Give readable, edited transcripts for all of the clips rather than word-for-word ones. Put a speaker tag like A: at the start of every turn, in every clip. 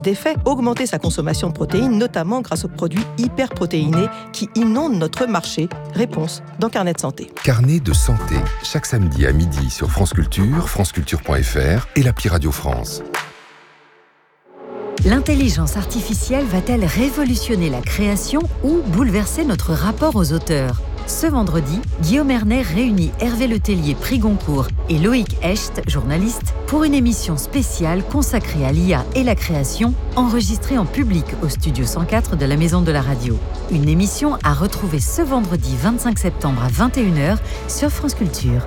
A: d'effet, augmenter sa consommation de protéines, notamment grâce aux produits hyperprotéinés qui inondent notre marché. Réponse dans Carnet de santé.
B: Carnet de santé, chaque samedi à midi sur France Culture, franceculture.fr et l'appli Radio France.
C: L'intelligence artificielle va-t-elle révolutionner la création ou bouleverser notre rapport aux auteurs ? Ce vendredi, Guillaume Erner réunit Hervé Letellier, prix Goncourt, et Loïc Hecht, journaliste, pour une émission spéciale consacrée à l'IA et la création, enregistrée en public au studio 104 de la Maison de la Radio. Une émission à retrouver ce vendredi 25 septembre à 21h sur France Culture.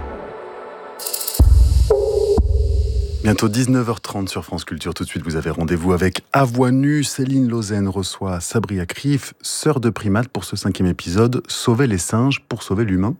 D: Bientôt 19h30 sur France Culture. Tout de suite, vous avez rendez-vous avec À Voix Nue. Céline Lausanne reçoit Sabria Krif, sœur de primate, pour ce 5e épisode. Sauver les singes pour sauver l'humain.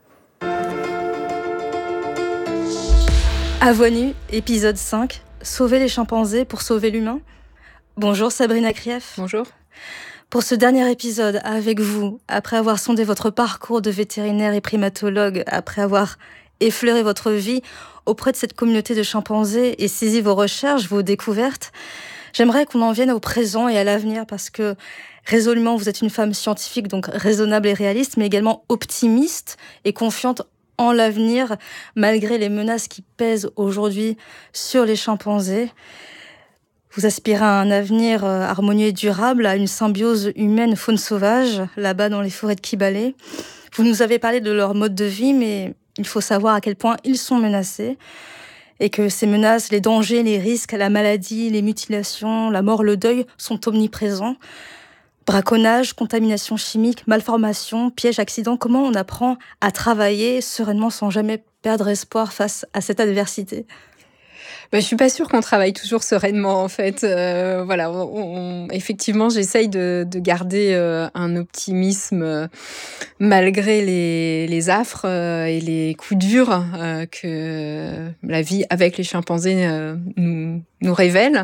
E: À Voix Nue, épisode 5. Sauver les chimpanzés pour sauver l'humain. Bonjour Sabrina Krief.
F: Bonjour.
E: Pour ce dernier épisode, avec vous, après avoir sondé votre parcours de vétérinaire et primatologue, après avoir effleuré votre vie auprès de cette communauté de chimpanzés et saisi vos recherches, vos découvertes, j'aimerais qu'on en vienne au présent et à l'avenir parce que résolument, vous êtes une femme scientifique, donc raisonnable et réaliste, mais également optimiste et confiante en l'avenir, malgré les menaces qui pèsent aujourd'hui sur les chimpanzés. Vous aspirez à un avenir harmonieux et durable, à une symbiose humaine-faune sauvage, là-bas dans les forêts de Kibale. Vous nous avez parlé de leur mode de vie, mais il faut savoir à quel point ils sont menacés et que ces menaces, les dangers, les risques, la maladie, les mutilations, la mort, le deuil sont omniprésents. Braconnage, contamination chimique, malformation, pièges, accidents, comment on apprend à travailler sereinement sans jamais perdre espoir face à cette adversité ?
F: Je suis pas sûre qu'on travaille toujours sereinement en fait. Effectivement, j'essaye de garder un optimisme malgré les affres et les coups durs que la vie avec les chimpanzés nous révèle.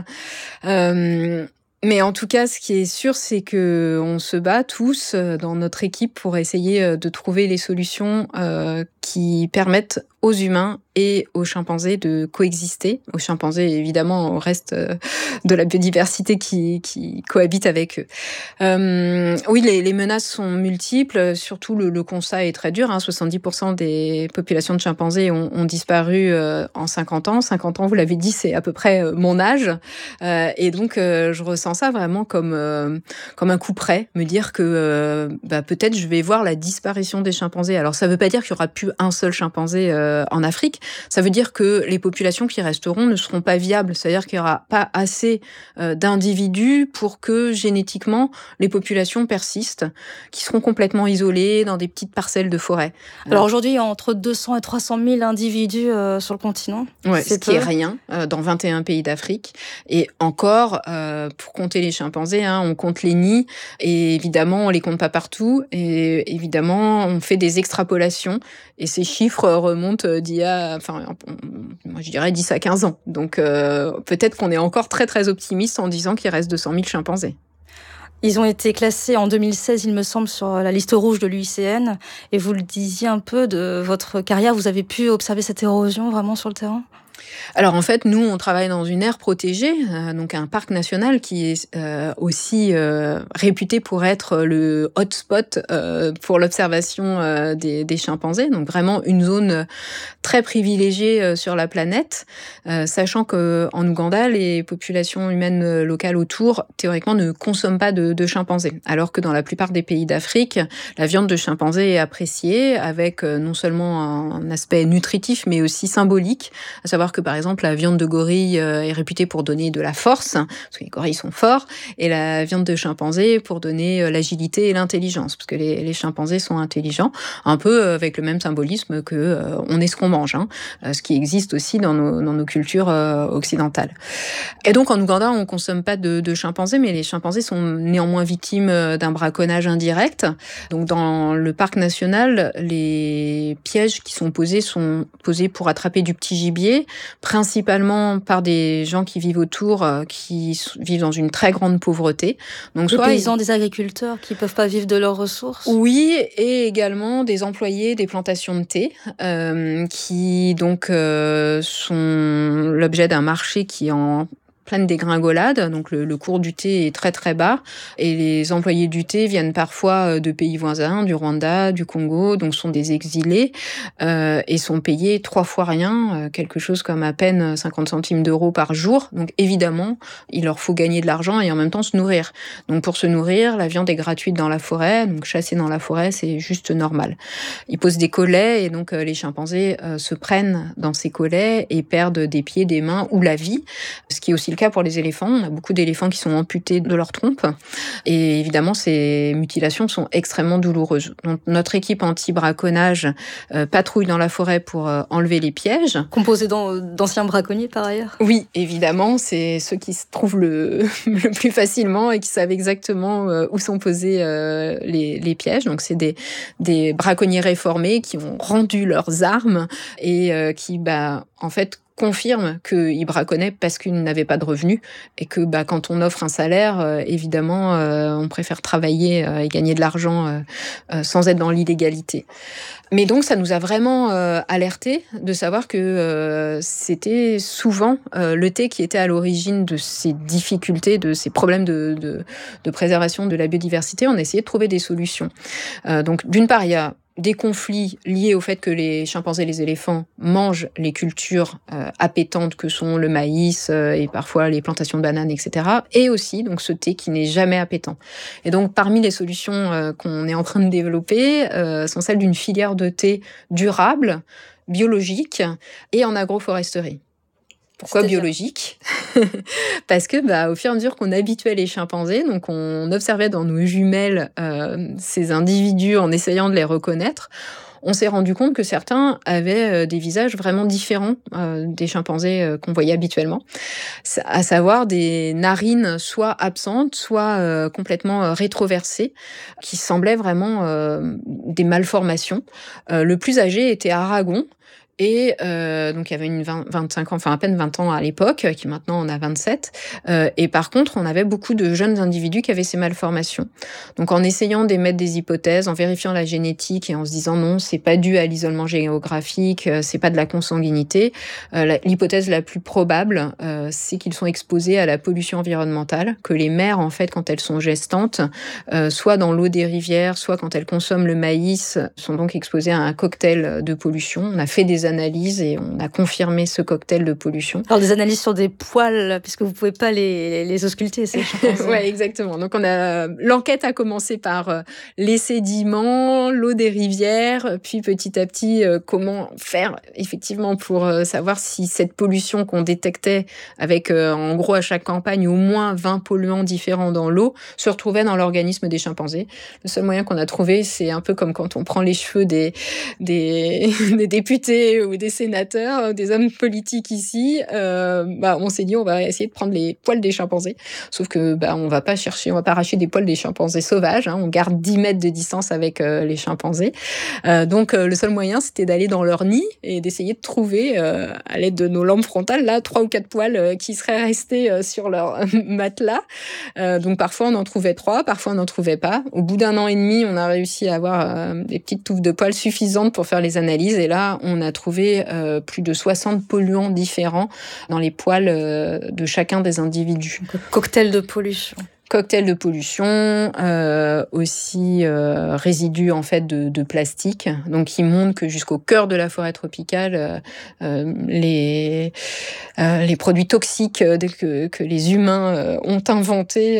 F: Mais en tout cas, ce qui est sûr, c'est que on se bat tous dans notre équipe pour essayer de trouver les solutions qui permettent aux humains et aux chimpanzés de coexister. Aux chimpanzés, évidemment, au reste de la biodiversité qui cohabite avec eux. Oui, les menaces sont multiples. Surtout, le constat est très dur. 70% des populations de chimpanzés ont disparu en 50 ans. 50 ans, vous l'avez dit, c'est à peu près mon âge. Et donc, je ressens ça vraiment comme un coup près. Me dire que peut-être je vais voir la disparition des chimpanzés. Alors, ça veut pas dire qu'il y aura plus un seul chimpanzé en Afrique. Ça veut dire que les populations qui resteront ne seront pas viables. C'est-à-dire qu'il n'y aura pas assez d'individus pour que génétiquement les populations persistent, qui seront complètement isolées dans des petites parcelles de forêt.
E: Alors aujourd'hui, il y a entre 200 et 300 000 individus sur le continent.
F: Ouais, ce qui est rien dans 21 pays d'Afrique. Et encore, pour compter les chimpanzés, on compte les nids. Et évidemment, on les compte pas partout. Et évidemment, on fait des extrapolations. Et ces chiffres remontent moi je dirais 10 à 15 ans. Donc peut-être qu'on est encore très très optimiste en disant qu'il reste 200 000 chimpanzés.
E: Ils ont été classés en 2016, il me semble, sur la liste rouge de l'UICN. Et vous le disiez un peu de votre carrière, vous avez pu observer cette érosion vraiment sur le terrain ?
F: Alors en fait, nous, on travaille dans une aire protégée, donc un parc national qui est aussi réputé pour être le hotspot pour l'observation des chimpanzés. Donc vraiment une zone très privilégiée sur la planète, sachant qu'en Ouganda, les populations humaines locales autour, théoriquement, ne consomment pas de chimpanzés. Alors que dans la plupart des pays d'Afrique, la viande de chimpanzé est appréciée avec non seulement un aspect nutritif, mais aussi symbolique, à savoir que par exemple la viande de gorille est réputée pour donner de la force, parce que les gorilles sont forts, et la viande de chimpanzé pour donner l'agilité et l'intelligence, parce que les chimpanzés sont intelligents, un peu avec le même symbolisme que on est ce qu'on mange, ce qui existe aussi dans nos cultures occidentales. Et donc en Ouganda, on consomme pas de chimpanzés, mais les chimpanzés sont néanmoins victimes d'un braconnage indirect. Donc dans le parc national, les pièges qui sont posés pour attraper du petit gibier, principalement par des gens qui vivent autour, qui vivent dans une très grande pauvreté. Donc
E: des paysans, des agriculteurs qui peuvent pas vivre de leurs ressources.
F: Oui, et également des employés des plantations de thé, qui donc sont l'objet d'un marché qui en pleine dégringolade, donc le cours du thé est très très bas, et les employés du thé viennent parfois de pays voisins, du Rwanda, du Congo, donc sont des exilés, et sont payés 3 fois rien, quelque chose comme à peine 50 centimes d'euros par jour. Donc évidemment, il leur faut gagner de l'argent et en même temps se nourrir. Donc pour se nourrir, la viande est gratuite dans la forêt, donc chasser dans la forêt, c'est juste normal. Ils posent des collets, et donc les chimpanzés se prennent dans ces collets et perdent des pieds, des mains ou la vie, ce qui est aussi le cas pour les éléphants. On a beaucoup d'éléphants qui sont amputés de leur trompe, et évidemment ces mutilations sont extrêmement douloureuses. Donc notre équipe anti-braconnage patrouille dans la forêt pour enlever les pièges.
E: Composée d'anciens braconniers par ailleurs?
F: Oui, évidemment, c'est ceux qui se trouvent le plus facilement et qui savent exactement où sont posés les pièges. Donc c'est des braconniers réformés qui ont rendu leurs armes et qui en fait confirme qu'ils braconnaient parce qu'ils n'avaient pas de revenus, et que quand on offre un salaire, évidemment, on préfère travailler et gagner de l'argent sans être dans l'illégalité. Mais donc, ça nous a vraiment alertés de savoir que c'était souvent le thé qui était à l'origine de ces difficultés, de ces problèmes de préservation de la biodiversité. On a essayé de trouver des solutions. Donc, d'une part, il y a des conflits liés au fait que les chimpanzés et les éléphants mangent les cultures appétantes que sont le maïs et parfois les plantations de bananes, etc. Et aussi donc ce thé qui n'est jamais appétant. Et donc parmi les solutions qu'on est en train de développer sont celles d'une filière de thé durable, biologique et en agroforesterie. Pourquoi biologique? Parce que au fur et à mesure qu'on habituait les chimpanzés, donc on observait dans nos jumelles ces individus en essayant de les reconnaître, on s'est rendu compte que certains avaient des visages vraiment différents des chimpanzés qu'on voyait habituellement, à savoir des narines soit absentes, soit complètement rétroversées, qui semblaient vraiment des malformations. Le plus âgé était Aragon. Et donc il y avait 25 ans, enfin à peine 20 ans à l'époque, qui maintenant en a 27. Et par contre, on avait beaucoup de jeunes individus qui avaient ces malformations. Donc en essayant d'émettre des hypothèses, en vérifiant la génétique et en se disant non, c'est pas dû à l'isolement géographique, c'est pas de la consanguinité. L'hypothèse la plus probable, c'est qu'ils sont exposés à la pollution environnementale, que les mères en fait quand elles sont gestantes, soit dans l'eau des rivières, soit quand elles consomment le maïs, sont donc exposées à un cocktail de pollution. On a fait des analyses et on a confirmé ce cocktail de pollution.
E: Alors des analyses sur des poils, puisque vous pouvez pas les ausculter, ces chimpanzés.
F: Ouais, exactement. Donc l'enquête a commencé par les sédiments, l'eau des rivières, puis petit à petit comment faire effectivement pour savoir si cette pollution qu'on détectait avec en gros à chaque campagne au moins 20 polluants différents dans l'eau se retrouvait dans l'organisme des chimpanzés. Le seul moyen qu'on a trouvé, c'est un peu comme quand on prend les cheveux des députés ou des sénateurs, des hommes politiques ici, on s'est dit on va essayer de prendre les poils des chimpanzés. Sauf que on va pas arracher des poils des chimpanzés sauvages, on garde 10 mètres de distance avec les chimpanzés. Donc le seul moyen c'était d'aller dans leur nid et d'essayer de trouver à l'aide de nos lampes frontales là 3 ou 4 poils qui seraient restés sur leur matelas. Donc parfois on en trouvait 3, parfois on n'en trouvait pas. Au bout d'1 an et demi, on a réussi à avoir des petites touffes de poils suffisantes pour faire les analyses, et là on a trouvé plus de 60 polluants différents dans les poils de chacun des individus.
E: Cocktail de pollution.
F: Cocktail de pollution, aussi résidus en fait de plastique, donc qui montrent que jusqu'au cœur de la forêt tropicale, les produits toxiques que les humains ont inventés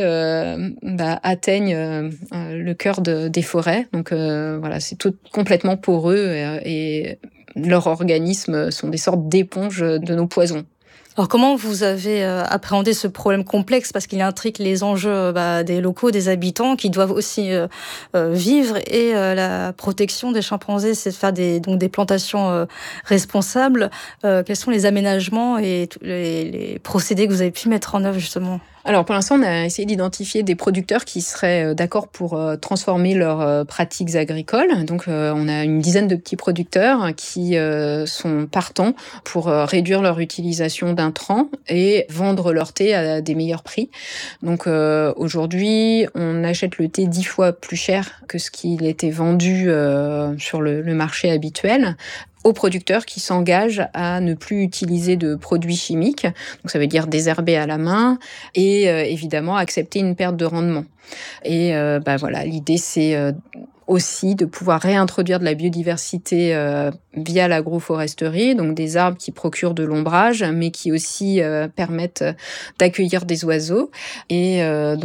F: atteignent le cœur des forêts. Donc voilà, c'est tout complètement poreux et leurs organismes sont des sortes d'éponges de nos poisons.
E: Alors comment vous avez appréhendé ce problème complexe, parce qu'il intrigue les enjeux des locaux, des habitants qui doivent aussi vivre, et la protection des chimpanzés, c'est de faire des plantations responsables. Quels sont les aménagements et les procédés que vous avez pu mettre en œuvre justement ?
F: Alors pour l'instant, on a essayé d'identifier des producteurs qui seraient d'accord pour transformer leurs pratiques agricoles. Donc on a une dizaine de petits producteurs qui sont partants pour réduire leur utilisation d'intrants et vendre leur thé à des meilleurs prix. Donc aujourd'hui, on achète le thé 10 fois plus cher que ce qu'il était vendu sur le marché habituel, aux producteurs qui s'engagent à ne plus utiliser de produits chimiques. Donc ça veut dire désherber à la main et évidemment accepter une perte de rendement. Et voilà, l'idée c'est aussi de pouvoir réintroduire de la biodiversité via l'agroforesterie, donc des arbres qui procurent de l'ombrage, mais qui aussi permettent d'accueillir des oiseaux. Et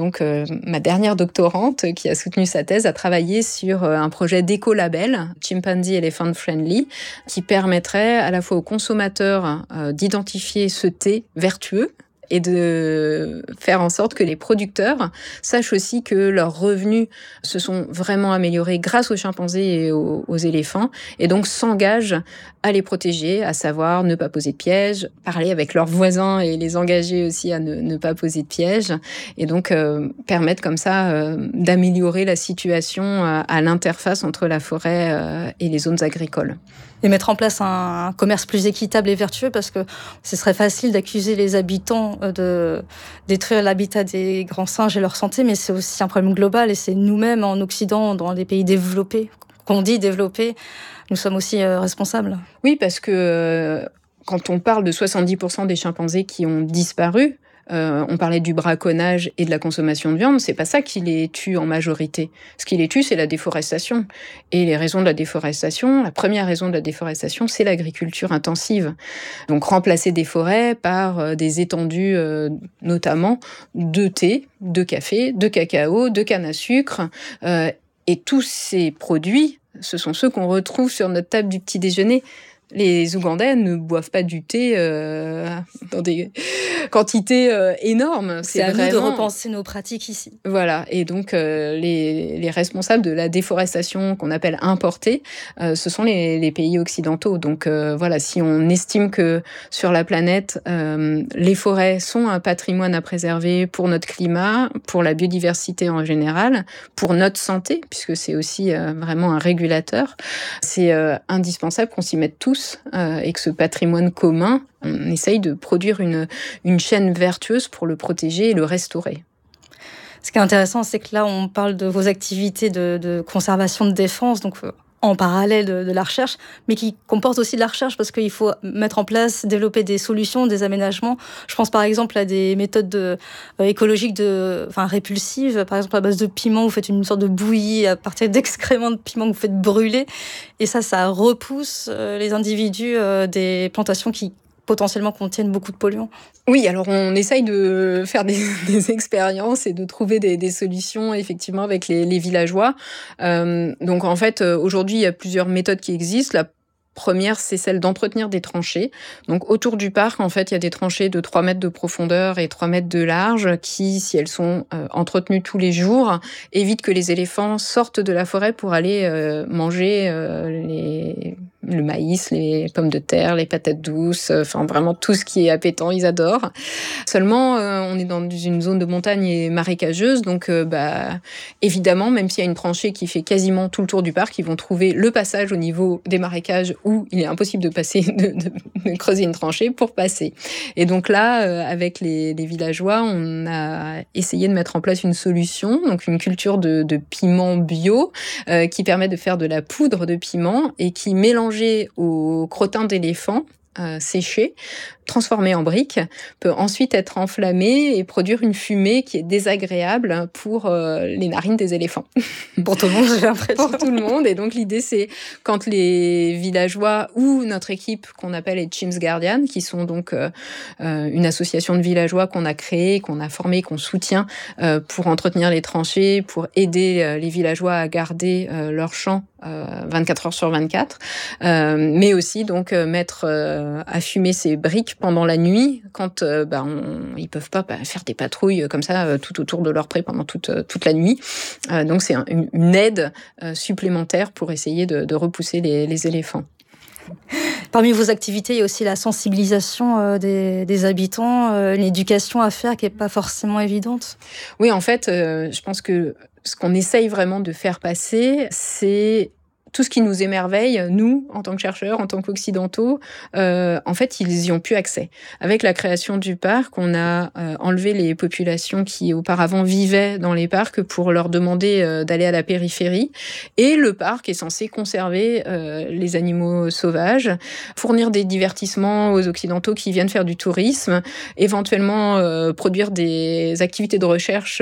F: ma dernière doctorante, qui a soutenu sa thèse, a travaillé sur un projet d'écolabel, Chimpanzee Elephant Friendly, qui permettrait à la fois aux consommateurs d'identifier ce thé vertueux, et de faire en sorte que les producteurs sachent aussi que leurs revenus se sont vraiment améliorés grâce aux chimpanzés et aux éléphants, et donc s'engagent à les protéger, à savoir ne pas poser de pièges, parler avec leurs voisins et les engager aussi à ne pas poser de pièges, et donc permettre comme ça d'améliorer la situation à l'interface entre la forêt et les zones agricoles.
E: Et mettre en place un commerce plus équitable et vertueux, parce que ce serait facile d'accuser les habitants de détruire l'habitat des grands singes et leur santé, mais c'est aussi un problème global, et c'est nous-mêmes en Occident, dans les pays développés, qu'on dit développés, nous sommes aussi responsables.
F: Oui, parce que quand on parle de 70% des chimpanzés qui ont disparu, on parlait du braconnage et de la consommation de viande, c'est pas ça qui les tue en majorité. Ce qui les tue, c'est la déforestation. Et les raisons de la déforestation, la première raison de la déforestation, c'est l'agriculture intensive. Donc remplacer des forêts par des étendues, notamment de thé, de café, de cacao, de canne à sucre. Et tous ces produits, ce sont ceux qu'on retrouve sur notre table du petit déjeuner. Les Ougandais ne boivent pas du thé dans des quantités énormes.
E: C'est à nous de repenser nos pratiques ici.
F: Voilà, et donc les responsables de la déforestation qu'on appelle importée, ce sont les pays occidentaux. Donc voilà, si on estime que sur la planète, les forêts sont un patrimoine à préserver pour notre climat, pour la biodiversité en général, pour notre santé, puisque c'est aussi vraiment un régulateur, c'est indispensable qu'on s'y mette tous. Et que ce patrimoine commun, on essaye de produire une chaîne vertueuse pour le protéger et le restaurer.
E: Ce qui est intéressant, c'est que là, on parle de vos activités de conservation, de défense, donc en parallèle de la recherche, mais qui comporte aussi de la recherche, parce qu'il faut mettre en place, développer des solutions, des aménagements. Je pense par exemple à des méthodes écologiques répulsives, par exemple à base de piment, vous faites une sorte de bouillie à partir d'excréments de piment que vous faites brûler, et ça repousse les individus des plantations qui potentiellement contiennent beaucoup de polluants.
F: Oui, alors on essaye de faire des expériences et de trouver des solutions effectivement avec les villageois. Donc en fait, aujourd'hui, il y a plusieurs méthodes qui existent. La première, c'est celle d'entretenir des tranchées. Donc autour du parc, en fait, il y a des tranchées de 3 mètres de profondeur et 3 mètres de large qui, si elles sont entretenues tous les jours, évitent que les éléphants sortent de la forêt pour aller manger le maïs, les pommes de terre, les patates douces, enfin vraiment tout ce qui est appétant, ils adorent. Seulement, on est dans une zone de montagne et marécageuse, donc évidemment, même s'il y a une tranchée qui fait quasiment tout le tour du parc, ils vont trouver le passage au niveau des marécages où il est impossible de passer, de creuser une tranchée pour passer. Et donc là, avec les villageois, on a essayé de mettre en place une solution, donc une culture de piment bio, qui permet de faire de la poudre de piment et qui, mélangée au crottin d'éléphant séché, transformé en briques, peut ensuite être enflammé et produire une fumée qui est désagréable pour les narines des éléphants.
E: Pour tout le monde, j'ai l'impression.
F: Pour tout le monde. Et donc l'idée, c'est quand les villageois ou notre équipe qu'on appelle les Chimps Guardians, qui sont donc une association de villageois qu'on a créée, qu'on a formée, qu'on soutient pour entretenir les tranchées, pour aider les villageois à garder leur champ 24 heures sur 24, mais aussi donc mettre à fumer ces briques pendant la nuit, quand ils peuvent pas faire des patrouilles comme ça tout autour de leur pré pendant toute la nuit. Donc c'est une aide supplémentaire pour essayer de repousser les éléphants.
E: Parmi vos activités, il y a aussi la sensibilisation des habitants, l'éducation à faire qui n'est pas forcément évidente.
F: Oui, en fait, je pense que ce qu'on essaye vraiment de faire passer, c'est tout ce qui nous émerveille, nous, en tant que chercheurs, en tant qu'occidentaux, en fait, ils y ont plus accès. Avec la création du parc, on a enlevé les populations qui auparavant vivaient dans les parcs pour leur demander d'aller à la périphérie. Et le parc est censé conserver les animaux sauvages, fournir des divertissements aux occidentaux qui viennent faire du tourisme, éventuellement produire des activités de recherche